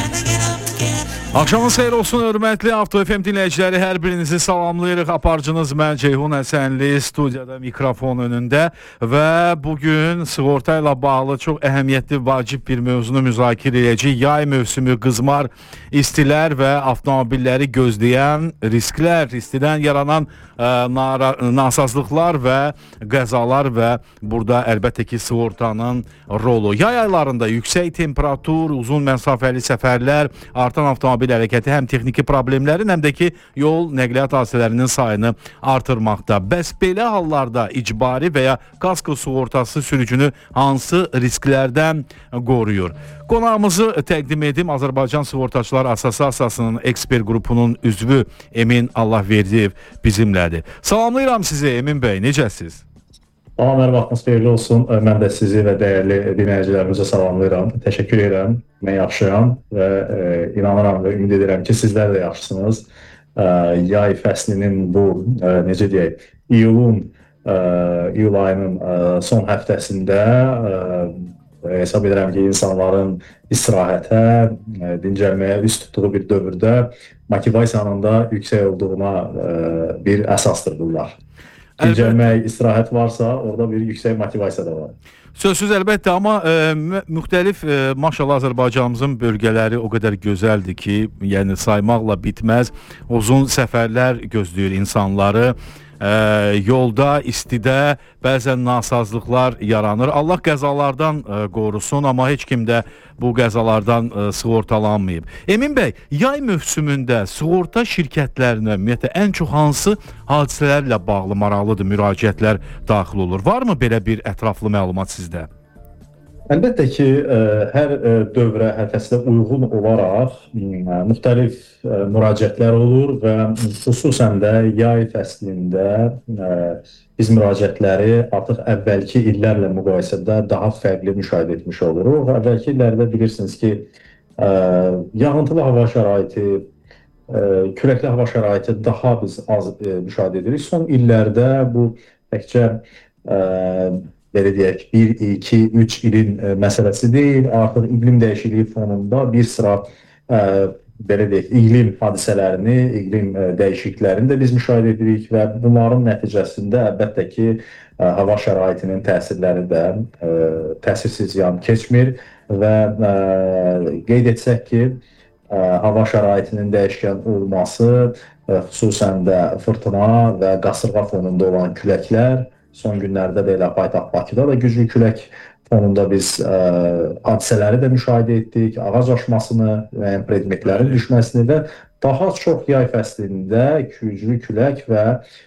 Axşamınız xeyir olsun, hörmətli Avto FM dinləyiciləri, hər birinizi salamlayırıq. Aparıcınız mən Ceyhun Həsənli, studiyada mikrofon önündə və bugün sığorta ilə bağlı çox əhəmiyyətli, vacib bir mövzunu müzakirə edəcəyik. Yay mövsümü, qızmar istilər və avtomobilləri gözləyən risklər, istidən yaranan nasazlıqlar və qəzalar və burada əlbəttə ki sığortanın rolu. Yay aylarında yüksək temperatur, uzun məsafəli səfərlər, artan avtomobil hərəkəti həm texniki problemlərin, həm də ki yol nəqliyyat hadisələrinin sayını artırmaqda. Bəs belə hallarda icbari və ya kasko sığortası sürücünü hansı risklərdən qoruyur? Qonağımızı təqdim edim. Azərbaycan Sığortaçılar Assosiasiyasının ekspert qrupunun üzvü Emin Allahverdiyev bizimlədir. Salamlayıram sizi Emin bəy, necəsiz? Hər vaxtınız xeyirli olsun. Mən də sizi və dəyərli dinləyicilərimizə salamlayıram. Təşəkkür edirəm. Mən yaxşıyam və inanıram və ümid edirəm ki, sizlər də yaxşısınız. Yay fəslinin bu, necə deyək, iyul ayının son həftəsində hesab edirəm ki, insanların istirahətə, dincəlməyə üst tutduğu bir dövrdə motivasiyanın da yüksək olduğuna bir əsasdır bunlar. Dincəlmək, istirahət varsa, orada bir yüksək motivasiya da var. Sözsüz əlbəttə, amma müxtəlif, maşallah Azərbaycanımızın bölgələri o qədər gözəldir ki, yəni saymaqla bitməz, uzun səfərlər gözləyir insanları. Yolda, istidə bəzən nasazlıqlar yaranır. Allah qəzalardan qorusun, amma heç kim də bu qəzalardan sığortalanmayıb. Emin bəy, yay mövsümündə sığorta şirkətlərinə ümumiyyətlə ən çox hansı hadisələrlə bağlı maraqlıdır, müraciətlər daxil olur? Varmı belə bir ətraflı məlumat sizdə? Əlbəttə ki, hər dövrə, hər fəsilə uyğun olaraq müxtəlif müraciətlər olur və xüsusən də yay fəslində biz müraciətləri artıq əvvəlki illərlə müqayisədə daha fərqli müşahidə etmiş oluruq. Əvvəlki illərdə bilirsiniz ki, yağıntılı hava şəraiti, küləkli hava şəraiti daha biz az müşahidə edirik. Son illərdə bu təkcə belə deyək, 1, 2, 3 ilin məsələsi deyil. Artıq iqlim dəyişikliyi fonunda bir sıra belə deyək, iqlim hadisələrini, iqlim dəyişikliklərini də biz müşahidə edirik və bunların nəticəsində əlbəttə ki, hava şəraitinin təsirləri də təsirsiz yan keçmir və qeyd etsək ki, hava şəraitinin dəyişkən olması, xüsusən də fırtına və qasırğa fonunda olan küləklər, son günlərdə də elə paytaxt Bakıda da güclü külək fonunda biz hadisələri də müşahidə etdik, ağac aşmasını və predmetlərin düşməsini və daha çox yay fəslində güclü külək və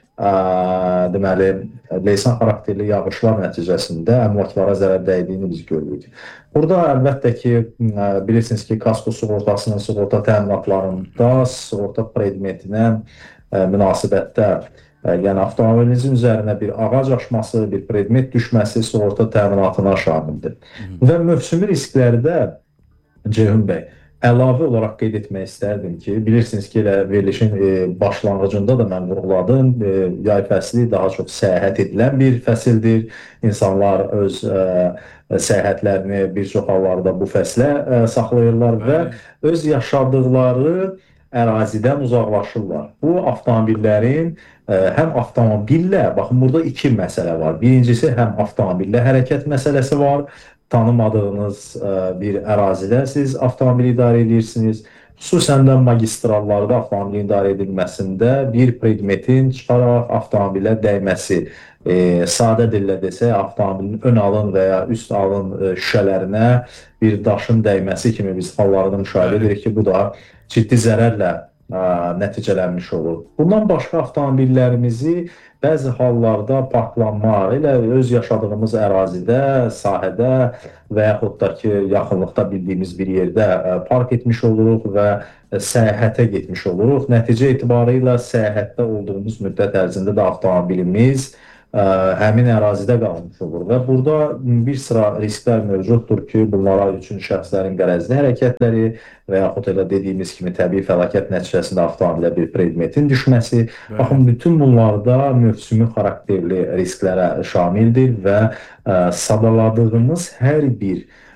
deməli, leysan xarakterli yağışlar nəticəsində əmlaklara zərər dəydiyini biz görürük. Burada əlbəttə ki, bilirsiniz ki, kasko sığortasının sığorta təminatlarında sığorta predmetinə münasibətdə, yəni avtomobilinizin üzərinə bir ağac aşması, bir predmet düşməsi sığorta təminatına şamildir. Və mövsümi risklərdə Ceyhun bəy, əlavə olaraq qeyd etmək istərdim ki, bilirsiniz ki, elə verilişin başlanğıcında da mən vurğuladım, yay fəsli daha çox səyahət edilən bir fəsildir. İnsanlar öz səyahətlərini bir çox hallarda bu fəslə saxlayırlar və öz yaşadıqları ərazidən uzaqlaşırlar. Bu avtomobillərin həm avtomobillə, baxın burada iki məsələ var. Birincisi həm avtomobillə hərəkət məsələsi var. Tanımadığınız bir ərazidə siz avtomobili idarə edirsiniz. Xüsusən də magistrallarda avtomobilin idarə edilməsində bir predmetin çıxaraq avtomobilə dəyməsi, sadə dillə desək, avtomobilin ön alın və ya üst alın şüşələrinə bir daşın dəyməsi kimi biz hallarını müşahidə edirik ki, bu da ciddi zərərlə nəticələnmiş olur. Bundan başqa avtomobillərimizi bəzi hallarda parklanma, elə öz yaşadığımız ərazidə, sahədə və yaxud da ki, yaxınlıqda bildiyimiz bir yerdə park etmiş oluruq və səyahətə getmiş oluruq. Nəticə etibarıyla səyahətdə olduğumuz müddət ərzində də avtomobilimiz həmin ərazidə qalmış olur və burada bir sıra risklər mövcuddur ki, bunlara üçün şəxslərin qərəzli hərəkətləri və yaxud elə dediyimiz kimi təbii fəlakət nəticəsində avtomobilə bir predmetin düşməsi, baxın, bütün bunlarda mövsümi xarakterli risklərə şamildir və sadaladığımız hər bir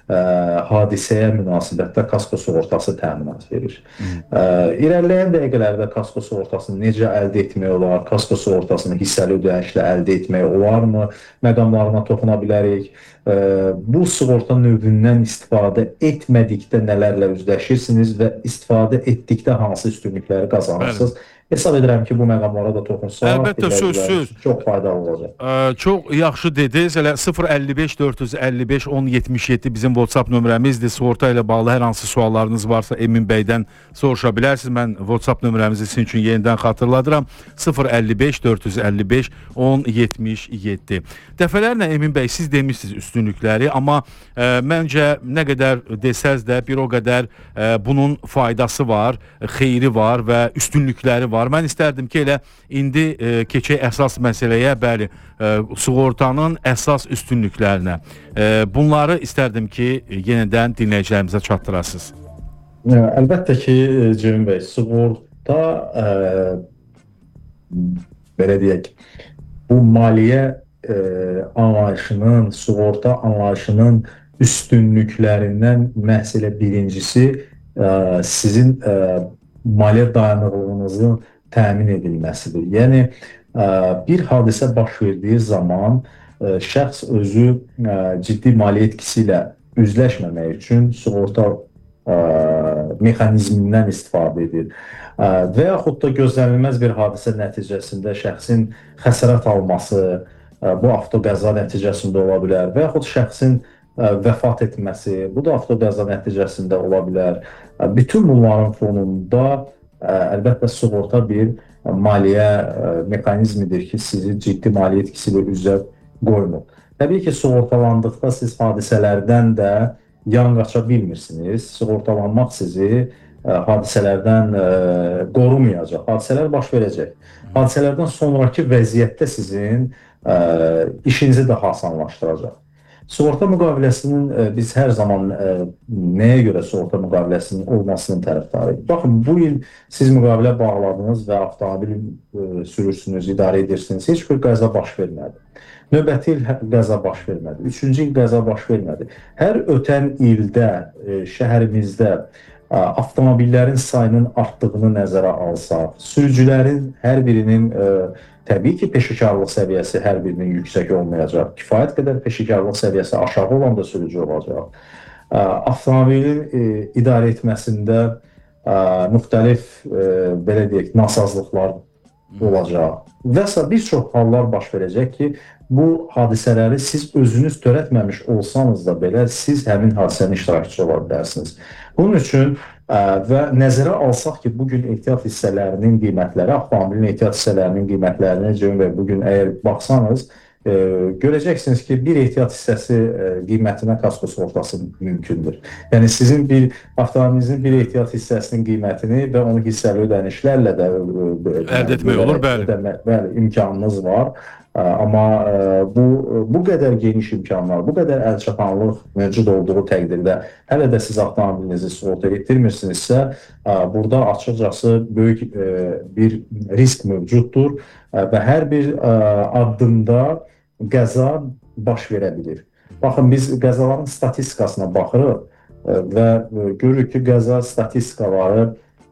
hadisəyə münasibətdə kasko sığortası təminat verir. İrəliləyən dəqiqələrdə kasko sığortasını necə əldə etmək olar, kasko sığortasını hissəli ödənişlə əldə etmək olarmı, məqamlarına toxuna bilərik. Bu sığorta növündən istifadə etmədikdə nələrlə üzləşirsiniz və istifadə etdikdə hansı üstünlükləri qazanırsınız? Hesab edirəm ki, bu məqamlara da toxunsaq, əlbəttə, sözsüz çox faydalı olacaq. Çox yaxşı dediniz. Elə 055 455 1077 bizim WhatsApp nömrəmizdir. Sığorta ilə bağlı hər hansı suallarınız varsa Emin bəydən soruşa bilərsiniz. Mən WhatsApp nömrəmizi sizin üçün yenidən xatırladıram. 055 455 1077. Dəfələrlə Emin bəy, siz demişsiniz üstünlükləri, amma məncə nə qədər desəz də bir o qədər bunun faydası var, xeyri var və üstünlükləri var. Mən istərdim ki, elə indi keçək əsas məsələyə, bəli, sığortanın əsas üstünlüklərinə. Bunları istərdim ki, yenidən dinləyicilərimizə çatdırasınız. Əlbəttə ki, Ceyhun bəy, sığorta, belə deyək, bu maliyyə anlayışının, sığorta anlayışının üstünlüklərindən məhz elə birincisi sizin maliyyə dayanıqlığınızın təmin edilməsidir. Yəni, bir hadisə baş verdiyi zaman şəxs özü ciddi maliyyə etkisi ilə üzləşməmək üçün sığorta mexanizmindən istifadə edir. Və yaxud da gözlənilməz bir hadisə nəticəsində şəxsin xəsarət alması, bu avtoqəza nəticəsində ola bilər və yaxud şəxsin vəfat etməsi, bu da avtoqəza nəticəsində ola bilər. Bütün bunların fonunda əlbəttə sığorta bir maliyyə mexanizmidir ki, sizi ciddi maliyyə etkisi ilə üzə qoymur. Təbii ki, sığortalandıqda siz hadisələrdən də yan qaça bilmirsiniz. Sığortalanmaq sizi hadisələrdən qorumayacaq. Hadisələr baş verəcək. Hadisələrdən sonraki vəziyyətdə sizin işinizi daha asanlaşdıracaq. Sığorta müqaviləsinin biz hər zaman nəyə görə sığorta müqaviləsinin olmasının tərəfdarıyıq? Baxın, bu il siz müqavilə bağladınız və avtomobil sürürsünüz, idarə edirsiniz. Heç bir qəza baş vermədi. Növbəti il qəza baş vermədi. Üçüncü il qəza baş vermədi. Hər ötən ildə şəhərimizdə avtomobillərin sayının artdığını nəzərə alsaq, sürücülərin hər birinin təbii ki, peşəkarlıq səviyyəsi hər birinin yüksək olmayacaq. Kifayət qədər peşəkarlıq səviyyəsi aşağı olan da sürücü olacaq. Avtomobilin idarə etməsində müxtəlif, belə deyək, nasazlıqlar olacaq. Və bir çox hallar baş verəcək ki, bu hadisələri siz özünüz törətməmiş olsanız da belə, siz həmin hadisənin iştirakçısı ola bilərsiniz. Bunun üçün və nəzərə alsaq ki, bugün ehtiyat hissələrinin qiymətləri, avtomobilin ehtiyat hissələrinin qiymətlərinə Ceyhun bəy, bugün əgər baxsanız, görəcəksiniz ki, bir ehtiyat hissəsi qiymətinə kasko sığortası mümkündür. Yəni, sizin bir avtomobilinizin bir ehtiyat hissəsinin qiymətini və onu hissəli ödənişlərlə də əldə etmək olur, bəli, imkanınız var. Amma bu qədər geniş imkanlar, bu qədər əlçatanlıq mövcud olduğu təqdirdə hələ də siz avtomobilinizi sığorta etdirmirsinizsə, burada açıqcası böyük bir risk mövcuddur və hər bir addımda qəza baş verə bilir. Baxın, biz qəzaların statistikasına baxırıq və görürük ki, qəza statistikaları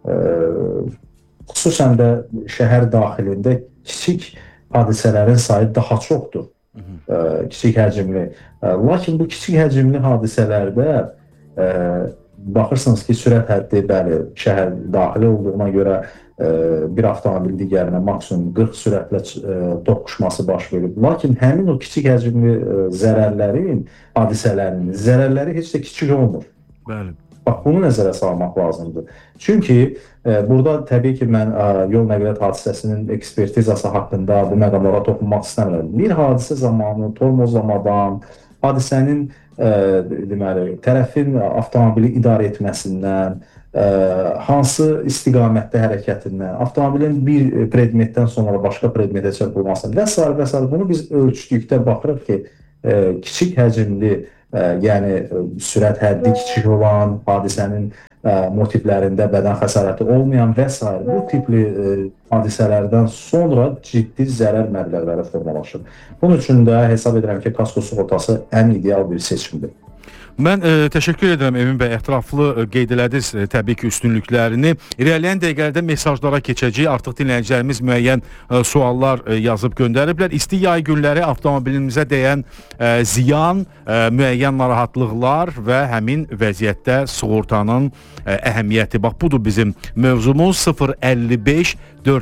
xüsusən də şəhər daxilində kiçik hadisələrin sayı daha çoxdur, kiçik həcmli. Lakin bu kiçik həcmli hadisələrdə baxırsınız ki, sürət həddi, bəli, şəhər daxili olduğuna görə bir avtomobil digərinə maksimum 40 sürətlə toqquşması baş verib. Lakin həmin o kiçik həcmli zərərlərin, hadisələrin zərərləri heç də kiçik olmur. Bəli. Bax, bunu nəzərə salmaq lazımdır. Çünki burada təbii ki, mən yol nəqliyyat hadisəsinin ekspertizası haqqında bu məqamlara toxunmaq istəmirəm. Bir hadisə zamanı tormozlamadan, hadisənin deməli, tərəfin avtomobili idarə etməsindən, hansı istiqamətdə hərəkətindən, avtomobilin bir predmetdən sonra başqa predmetə çırpılmasından və s. Bunu biz ölçdükdə baxırıq ki, kiçik həcmli, yəni sürət həddi kiçik olan, hadisənin motivlərində bədən xəsarəti olmayan və s. bu tipli hadisələrdən sonra ciddi zərər məbləğləri formalaşır. Bunun üçün də hesab edirəm ki, kasko sığortası ən ideal bir seçimdir. Mən təşəkkür edirəm Emin bəy, ətraflı qeyd elədiniz təbii ki üstünlüklərini. İrəliyən dəqiqələrdə mesajlara keçəcək. Artıq dinləyicilərimiz müəyyən suallar yazıb göndəriblər. İsti yay günləri avtomobilimizə dəyən ziyan, müəyyən narahatlıqlar və həmin vəziyyətdə sığortanın əhəmiyyəti. Bax, budur bizim mövzumuz. 055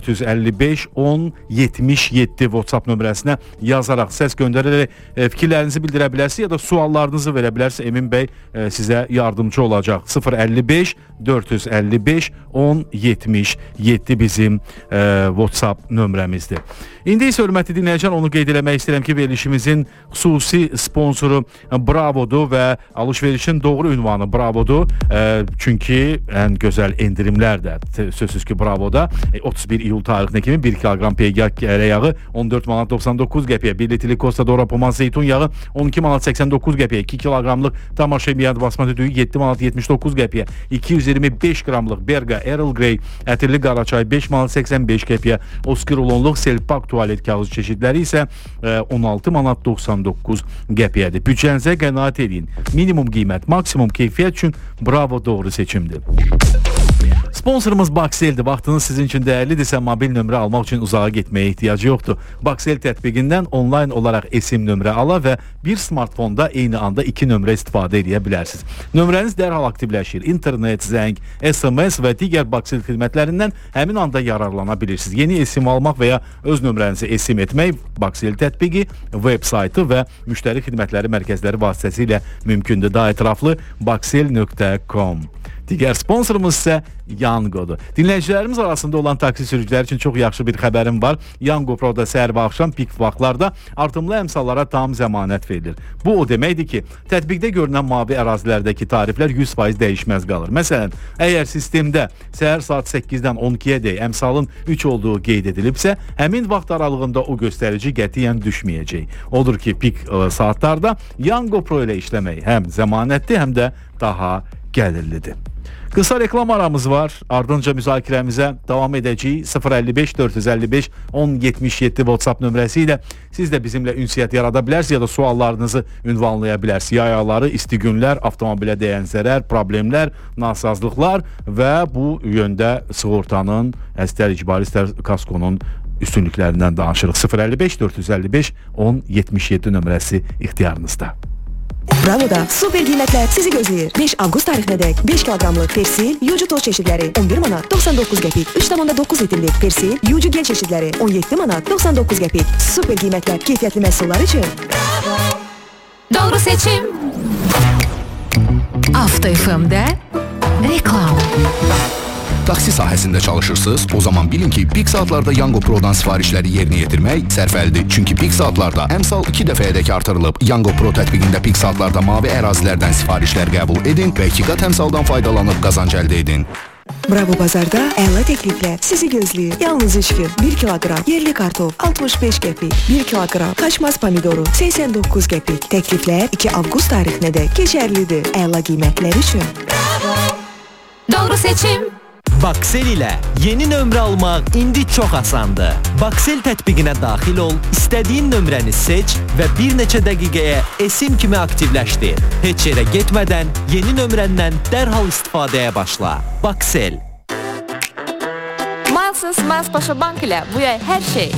455 10 77 WhatsApp nömrəsinə yazaraq, səs göndərərək fikirlərinizi bildirə bilərsiniz ya da suallarınızı verə bilərsiniz. Emin bəy sizə yardımcı olacaq. 055 455 10 77 bizim WhatsApp nömrəmizdir. İndi isə hörmətli dinləyicilər, onu qeyd eləmək istəyirəm ki, verilişimizin xüsusi sponsoru Bravodur və alış-verişin doğru ünvanı Bravodur. Çünki ən gözəl endirimlər də sözsüz ki Bravoda 31 iyul tarixinə kimi 1 kilogram peygah yağı 14 manat 99 qəpiyə, 1 litrlik Costa Dora Poman zeytun yağı 12 manat 89 qəpiyə, 2 kiloqramlıq Tamaşemiyad basmati düyü 7 manat 79 qəpiyə, 225 qramlıq Berga Earl Grey ətirli qaraçay 5 manat 85 qəpiyə, Oskar Ulonluq Selpak tualet kağız çeşidləri isə 16 manat 99 qəpiyədir. Büdcənizə qənaət edin. Minimum qiymət, maksimum keyfiyyət üçün Bravo doğru seçimdir. Sponsorumuz Baksel-dir. Vaxtınız sizin üçün dəyərlidirsə, mobil nömrə almaq üçün uzağa getməyə ehtiyac yoxdur. Baksel tətbiqindən onlayn olaraq esim nömrə ala və bir smartfonda eyni anda 2 nömrə istifadə edə bilərsiniz. Nömrəniz dərhal aktivləşir. İnternet, zəng, SMS və digər Baksel xidmətlərindən həmin anda yararlana bilirsiniz. Yeni esim almaq və ya öz nömrənizi esim etmək Baksel tətbiqi, web saytı və müştəri xidmətləri mərkəzləri vasitəsilə mümkündür. Daha ətraflı baksel.com. Digər sponsorumuz isə Yangodur. Dinləyicilərimiz arasında olan taksi sürücüləri üçün çox yaxşı bir xəbərim var. Yango Pro'da səhər və axşam pik vaxtlarda artımlı əmsallara tam zəmanət verilir. Bu o deməkdir ki, tətbiqdə görünən mavi ərazilərdəki tariflər 100% dəyişməz qalır. Məsələn, əgər sistemdə səhər saat 8-dən 12-yədək əmsalın 3 olduğu qeyd edilibsə, həmin vaxt aralığında o göstərici qətiyyən düşməyəcək. Odur ki, pik saatlarda Yango Pro ilə işləmək həm zəmanətli, həm də daha gəlirlidir. Qısa reklam aramız var. Ardınca müzakirəmizə davam edəcəyik. 055 455 1077 WhatsApp nömrəsi ilə siz də bizimlə ünsiyyət yarada bilərsiniz ya da suallarınızı ünvanlaya bilərsiniz. Yay ayları, isti günlər, avtomobilə dəyən zərər, problemlər, nasazlıqlar və bu yöndə sığortanın, istər icbari, istər kaskonun üstünlüklərindən danışırıq. 055 455 1077 nömrəsi ixtiyarınızda. Bravo'da super qiymətlər sizi gözləyir. 5 avqust tarixinədək 5 kiloqramlıq persil, yucu toz çeşidləri 11 manat 99 qəpik, 3,9 litrlik persil, yucu gel çeşidləri 17 manat 99 qəpik. Super qiymətlər keyfiyyətli məhsullar üçün Bravo! Doğru seçim. Avto FM'də reklam. Taksi sahəsində çalışırsınız? O zaman bilin ki, pik saatlarda Yango Pro'dan sifarişləri yerinə yetirmək sərfəlidir. Çünki pik saatlarda əmsal 2 dəfəyədək artırılıb. Yango Pro tətbiqində pik saatlarda mavi ərazilərdən sifarişlər qəbul edin və 2 qat əmsaldan faydalanıb qazanc əldə edin. Bravo bazarda əla təkliflər sizi gözləyir. Yalnız 3 gün 1 kiloqram yerli kartof 65 qəpik, 1 kiloqram kaçmaz pomidoru 89 qəpik. Təkliflər 2 avqust tarixinədək keçərlidir. Əla qiymətlər üçün Bravo! Doğru seçim. Baksel ilə yeni nömrə almaq indi çox asandır. Baksel tətbiqinə daxil ol, istədiyin nömrəni seç və bir neçə dəqiqəyə esim kimi aktivləşdir. Heç yerə getmədən yeni nömrəndən dərhal istifadəyə başla. Baksel. Miles & Smiles Paşa Bank ilə bu yay hər şey